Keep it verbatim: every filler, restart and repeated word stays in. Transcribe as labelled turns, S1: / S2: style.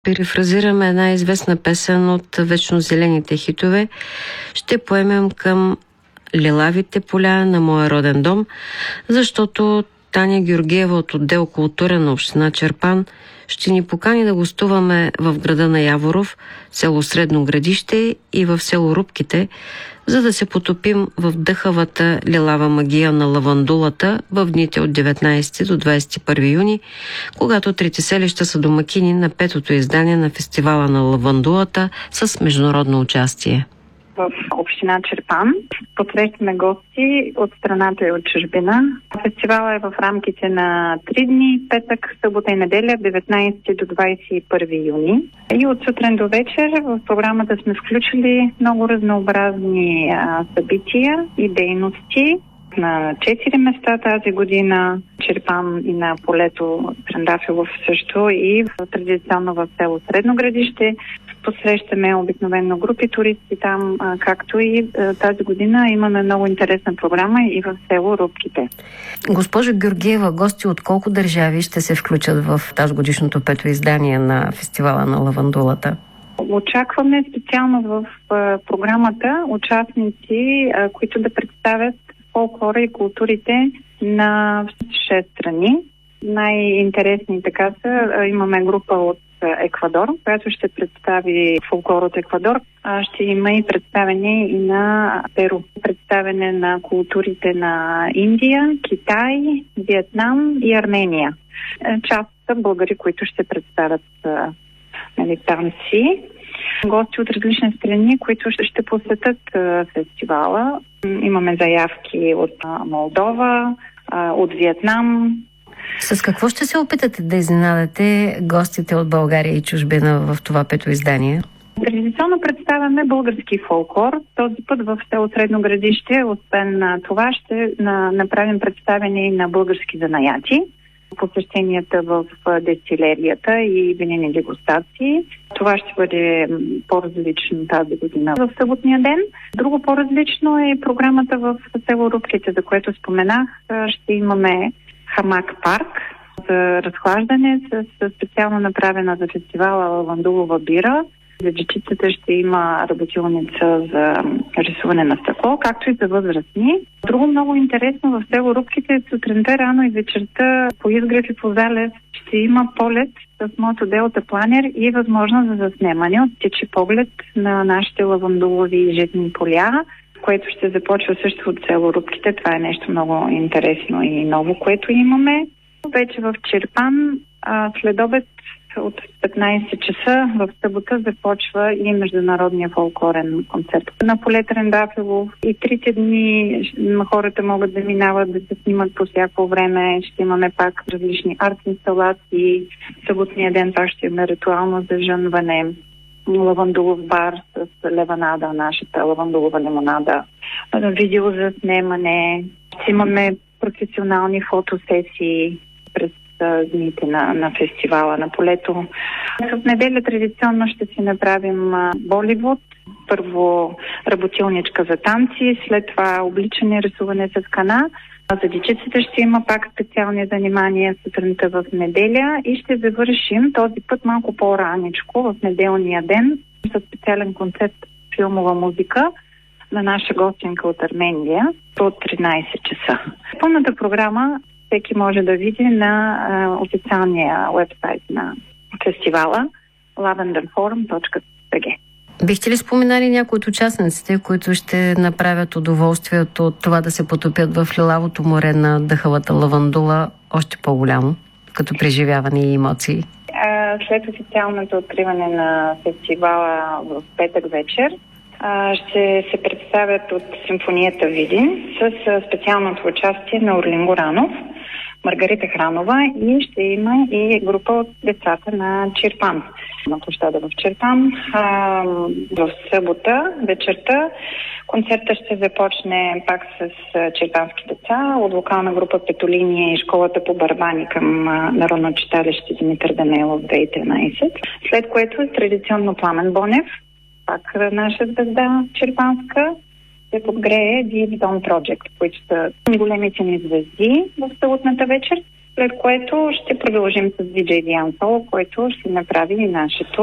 S1: перифразираме една известна песен от вечно зелените хитове, ще поемем към лилавите поля на моя роден дом, защото Таня Георгиева от отдел култура на община Чирпан ще ни покани да гостуваме в града на Яворов, село Средно Градище и в село Рупките, за да се потопим в дъхавата лилава магия на лавандулата в дните от деветнайсети до двайсет и първи юни, когато трите селища са домакини на петото издание на фестивала на лавандулата с международно участие.
S2: В община Чирпан посрещаме гости от страната и от чужбина. Фестивалът е в рамките на три дни, петък, събота и неделя, деветнайсети до двайсет и първи юни. И от сутрин до вечер в програмата сме включили много разнообразни а, събития и дейности. На четири места тази година, Чирпан и на полето Трендафилов също, и традиционно в село Средно Градище. Посрещаме обикновено групи туристи там, както и тази година имаме много интересна програма и в село Рупките.
S1: Госпожо Георгиева, гости от колко държави ще се включат в тази годишното пето издание на фестивала на лавандулата?
S2: Очакваме специално в програмата участници, които да представят фолклора и културите на шест страни. Най-интересни така са, имаме група от Еквадор, която ще представи фолклор от Еквадор. Ще има и представене и на Перу. Представене на културите на Индия, Китай, Виетнам и Армения. Част са българи, които ще представят нали, танци. Гости от различни страни, които ще посетят фестивала. Имаме заявки от Молдова, от Виетнам.
S1: С какво ще се опитате да изненадате гостите от България и чужбина в това пето издание?
S2: Традиционно представяме български фолклор. Този път в село Средно Градище, освен на това, ще направим представяне и на български занаяти. Посещенията в дестилерията и винени дегустации. Това ще бъде по-различно тази година в съботния ден. Друго по-различно е програмата в село Рупките, за което споменах. Ще имаме хамак парк за разхлаждане с специално направена за фестивала лавандулова бира. За дечицата ще има работилница за рисуване на стъкло, както и за възрастни. Друго много интересно в село Рупките, сутринта рано и вечерта по изгрев и по залез ще има полет с мото Делта Планер и възможност за заснемане от птичи поглед на нашите лавандулови и житни поля, което ще започва също от село Рупките. Това е нещо много интересно и ново, което имаме. Вече в Чирпан след обед от петнайсет часа в събота започва и международния фолклорен концерт на поле Трендафилов. И трите дни хората могат да минават, да се снимат по всяко време. Ще имаме пак различни арт-инсталации. Съботния ден пак ще имаме ритуално зажънване. Лавандулов бар с леванада, нашата лавандулова лимонада. Видео за снимане. Ще имаме професионални фотосесии през дните на, на фестивала на полето. В неделя традиционно ще си направим Боливуд. Първо работилничка за танци, след това обличане, рисуване с кана. За дечиците ще има пак специални занимания сутринта в неделя и ще завършим този път малко по-раничко в неделния ден с специален концерт филмова музика на наша гостинка от Армения от тринайсет часа. Пълната програма всеки може да види на а, официалния уебсайт на фестивала lavender forum точка би джи.
S1: Бихте ли споменали някои от участниците, които ще направят удоволствието от това да се потопят в лилавото море на дъхавата лавандула още по-голямо, като преживяване и емоции?
S2: А, след официалното откриване на фестивала в петък вечер ще се представят от симфонията Видин с специалното участие на Орлин Горанов, Маргарита Хранова и ще има и група от децата на Чирпан. На площада в Чирпан. В събота вечерта концерта ще започне пак с чирпански деца от вокална група Петолиния и школата по барабани към Народно читалище Димитър Данаилов две хиляди и тринайсет. След което е традиционно Пламен Бонев, пак наша звезда чирпанска, се подгрее The Dawn Project, които са големите ни звезди в съботната вечер. след което ще продължим с диджей Диан Соло, който ще направи и нашето